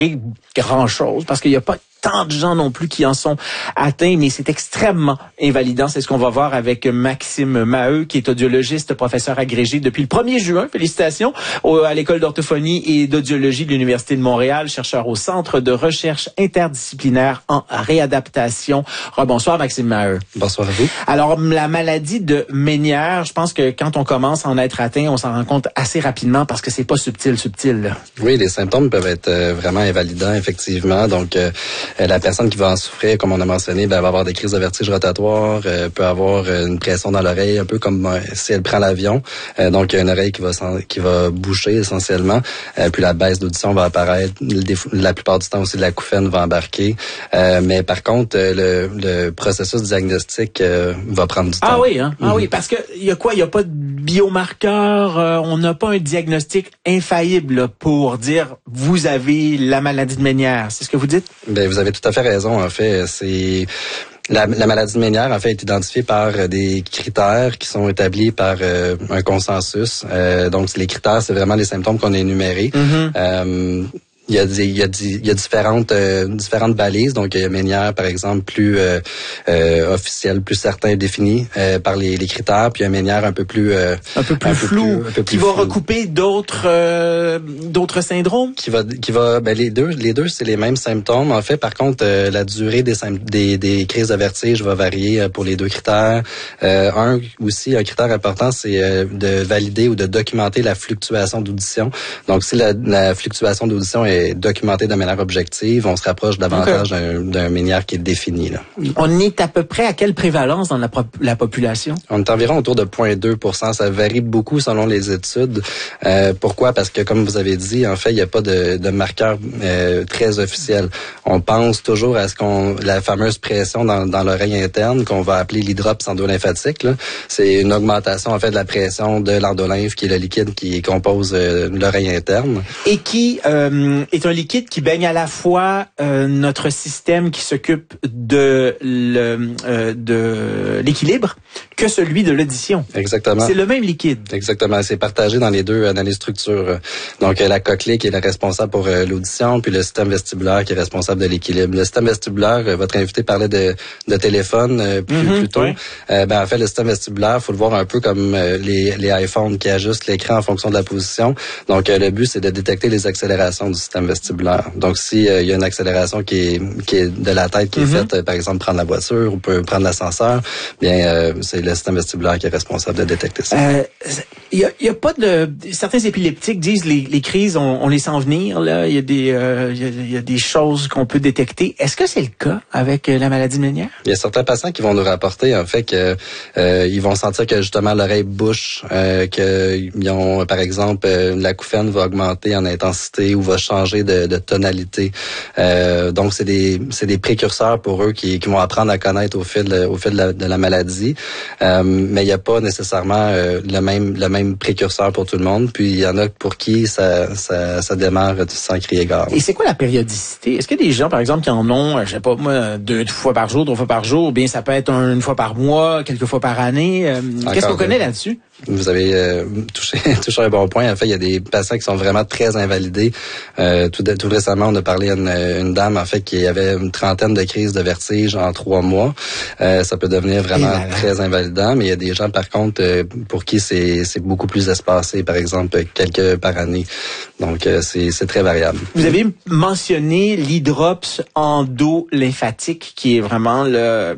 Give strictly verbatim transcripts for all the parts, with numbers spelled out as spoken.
grand-chose parce qu'il n'y a pas tant de gens non plus qui en sont atteints, mais c'est extrêmement invalidant. C'est ce qu'on va voir avec Maxime Maheu, qui est audiologiste, professeur agrégé depuis le premier juin. Félicitations à l'École d'orthophonie et d'audiologie de l'Université de Montréal, chercheur au Centre de recherche interdisciplinaire en réadaptation. Rebonsoir, Maxime Maheu. Bonsoir à vous. Alors, la maladie de Ménière, je pense que quand on commence à en être atteint, on s'en rend compte assez rapidement parce que c'est pas subtil, subtil. Là. Oui, les symptômes peuvent être euh, vraiment invalidants, effectivement. Donc, euh, la personne qui va en souffrir, comme on a mentionné, ben, va avoir des crises de vertige rotatoire, euh, peut avoir une pression dans l'oreille, un peu comme euh, si elle prend l'avion. Euh, donc, il y a une oreille qui va qui va boucher essentiellement. Euh, puis la baisse d'audition va apparaître. La plupart du temps aussi, de l'acouphène va embarquer. Euh, mais par contre, le, le processus diagnostique euh, va prendre du temps. Ah oui, hein? Mm-hmm. Ah oui, parce que il y a quoi? Il y a pas de biomarqueur. Euh, on n'a pas un diagnostic infaillible là, pour dire vous avez la maladie de Ménière. C'est ce que vous dites? Ben, vous avez tout à fait raison. En fait, c'est La, la maladie de Ménière, en fait, est identifiée par euh, des critères qui sont établis par euh, un consensus. Euh, donc, les critères, c'est vraiment les symptômes qu'on a énumérés. Mm-hmm. Euh, Il y a, des, il y a, des, il y a différentes, euh, différentes balises. Donc, il y a Ménière, par exemple, plus euh, euh, officielle, plus certain, défini euh, par les, les critères. Puis, il y a Ménière un peu plus... Euh, un peu plus un flou, peu plus, un peu plus qui flou. Va recouper d'autres euh, d'autres syndromes? Qui va... qui va ben, les deux, les deux c'est les mêmes symptômes. En fait, par contre, euh, la durée des, des, des crises de vertige va varier pour les deux critères. Euh, un aussi, un critère important, c'est euh, de valider ou de documenter la fluctuation d'audition. Donc, si la, la fluctuation d'audition est documenté de manière objective, on se rapproche davantage okay. d'un, d'un Ménière qui est défini. Là. On est à peu près à quelle prévalence dans la, pro- la population? On est environ autour de zéro virgule deux pour cent. Ça varie beaucoup selon les études. Euh, pourquoi? Parce que, comme vous avez dit, en fait, il n'y a pas de, de marqueur euh, très officiel. On pense toujours à ce qu'on la fameuse pression dans, dans l'oreille interne qu'on va appeler l'hydrops endolymphatique. Là. C'est une augmentation, en fait, de la pression de l'endolymphe, qui est le liquide qui compose euh, l'oreille interne. Et qui... Euh, est un liquide qui baigne à la fois euh, notre système qui s'occupe de, le, euh, de l'équilibre que celui de l'audition. Exactement. C'est le même liquide. Exactement. C'est partagé dans les deux, dans les structures. Donc, la cochlée qui est responsable pour euh, l'audition, puis le système vestibulaire qui est responsable de l'équilibre. Le système vestibulaire, euh, votre invité parlait de, de téléphone euh, plus, mm-hmm, plus tôt. Oui. Euh, ben, en fait, le système vestibulaire, faut le voir un peu comme euh, les, les iPhones qui ajustent l'écran en fonction de la position. Donc, euh, le but, c'est de détecter les accélérations du système vestibulaire. Donc, s'il euh, y a une accélération qui est, qui est de la tête, qui mm-hmm. est faite, euh, par exemple, prendre la voiture ou peut prendre l'ascenseur, bien, euh, c'est le système vestibulaire qui est responsable de détecter ça. Il euh, y, a, y a pas de... Certains épileptiques disent les, les crises, on, on les sent venir. Là, il y a des, euh, y a, y a des choses qu'on peut détecter. Est-ce que c'est le cas avec euh, la maladie de Ménière? Il y a certains patients qui vont nous rapporter, en fait, que euh, ils vont sentir que justement l'oreille bouche, euh, qu'ils ont, par exemple, euh, l'acouphène va augmenter en intensité ou va changer de, de tonalité. Euh, donc, c'est des, c'est des précurseurs pour eux qui, qui vont apprendre à connaître au fil, au fil de la, de la maladie. Euh, mais il n'y a pas nécessairement euh, le même, le même précurseur pour tout le monde. Puis il y en a pour qui ça, ça, ça démarre sans crier gare. Et c'est quoi la périodicité? Est-ce qu'il y a des gens, par exemple, qui en ont, je sais pas moi, deux fois par jour, trois fois par jour, ou bien ça peut être une fois par mois, quelques fois par année? Euh, qu'est-ce qu'on connaît là-dessus? Vous avez euh, touché, touché un bon point. En fait, il y a des patients qui sont vraiment très invalidés. Euh, tout, tout récemment, on a parlé à une, une dame, en fait, qui avait une trentaine de crises de vertige en trois mois. Euh, ça peut devenir vraiment très invalidant, mais il y a des gens, par contre, euh, pour qui c'est, c'est beaucoup plus espacé, par exemple, quelques par année. Donc, euh, c'est, c'est très variable. Vous avez mentionné l'hydrops endolymphatique, qui est vraiment le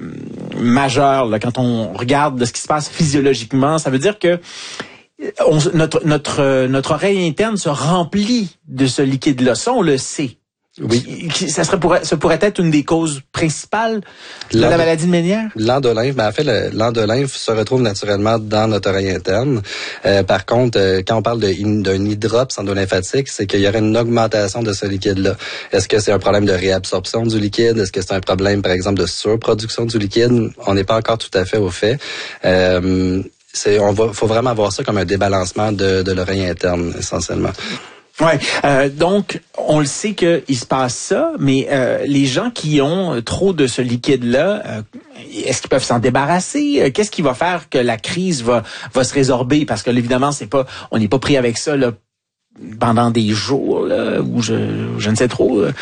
majeur là, quand on regarde de ce qui se passe physiologiquement. Ça veut dire que on, notre, notre, notre oreille interne se remplit de ce liquide-là. Ça, on le sait. Oui. Ça serait pourrait, ça pourrait être une des causes principales de L'end- la maladie de Ménière? L'endolymphe, ben en fait, le, l'endolymphe se retrouve naturellement dans notre oreille interne. Euh, par contre, euh, quand on parle de, d'un hydrops endolymphatique, c'est qu'il y aurait une augmentation de ce liquide-là. Est-ce que c'est un problème de réabsorption du liquide? Est-ce que c'est un problème, par exemple, de surproduction du liquide? On n'est pas encore tout à fait au fait. Euh, c'est, on va, faut vraiment voir ça comme un débalancement de, de l'oreille interne, essentiellement. Ouais, euh, donc on le sait qu'il se passe ça, mais euh, les gens qui ont trop de ce liquide-là, euh, est-ce qu'ils peuvent s'en débarrasser? Qu'est-ce qui va faire que la crise va va se résorber? Parce que évidemment, c'est pas, on n'est pas pris avec ça là pendant des jours, là, où je, je ne sais trop.